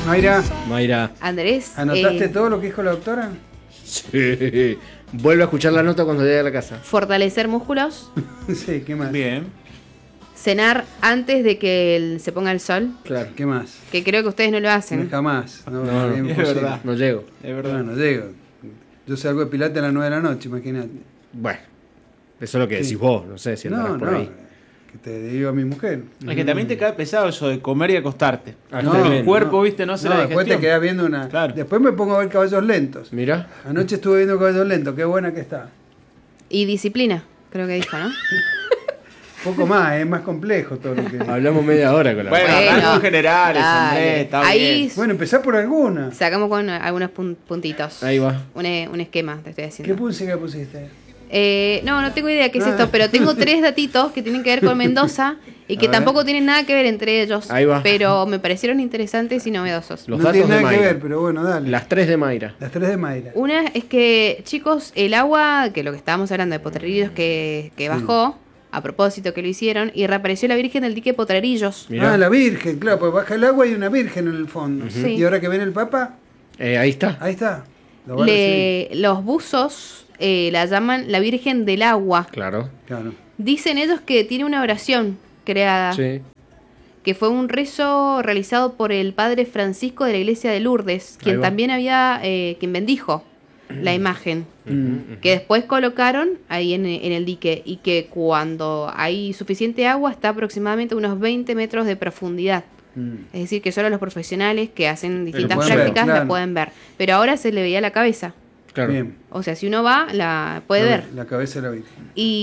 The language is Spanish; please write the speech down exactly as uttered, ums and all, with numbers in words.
Mayra, Mayra. Andrés. ¿anotaste eh, todo lo que dijo la doctora? Sí. Vuelve a escuchar la nota cuando llegue a la casa. Fortalecer músculos. Sí, ¿qué más? Bien. Cenar antes de que el- se ponga el sol. Claro, ¿qué más? Que creo que ustedes no lo hacen. No, jamás. No, No, no, es es imposible. verdad. No llego. Es verdad. Bueno, llego. Yo salgo de Pilates a las nueve de la noche, imagínate. Bueno, eso es lo que Sí. decís vos. No sé si andarás No, por no. ahí. Que te digo a mi mujer. Es que también te cae pesado eso de comer y acostarte. Ah, No, está el bien. cuerpo, viste, no hace No, la después te digestión. quedas viendo una. Claro. Después me pongo a ver Caballos Lentos. Mira. Anoche estuve viendo Caballos Lentos, qué buena que está. Y disciplina, creo que dijo, ¿no? Un poco más, es más complejo todo lo que. Hablamos media hora con la Bueno, Bueno, rasgos generales, dale. Andrés, está Ahí bien. Bueno, empezá por alguna. sacamos con algunos pun- puntitos. Ahí va. Un, e- un esquema te estoy ¿Qué haciendo. música pusiste? Eh, no, no tengo idea qué es Ah. esto, pero tengo tres datitos que tienen que ver con Mendoza y que A ver. tampoco tienen nada que ver entre ellos. Ahí va. Pero me parecieron interesantes y novedosos. Los no datos tiene de nada que Mayra. ver, pero bueno, dale. Las tres de Mayra. Las tres de Mayra. Una es que, chicos, el agua, que lo que estábamos hablando de Potrerillos que, que bajó, a propósito que lo hicieron, y reapareció la Virgen del dique Potrerillos. Mirá. Ah, la Virgen, claro, pues baja el agua y una Virgen en el fondo. Sí. Y ahora que viene el Papa, Eh, ahí está. ahí está. Lo va a recibir. Le, los buzos eh, la llaman la Virgen del Agua. Claro. Claro. Dicen ellos que tiene una oración creada, Sí. que fue un rezo realizado por el padre Francisco de la iglesia de Lourdes, Ahí quien va. también había, eh, quien bendijo la imagen, Mm. que después colocaron ahí en, en el dique, y que cuando hay suficiente agua está aproximadamente a unos veinte metros de profundidad. Mm. Es decir, que solo los profesionales que hacen distintas pueden ver, prácticas claro. la pueden ver. Pero ahora se le veía la cabeza. Claro. Bien. O sea, si uno va, la puede La- ver. La cabeza de la Virgen. Y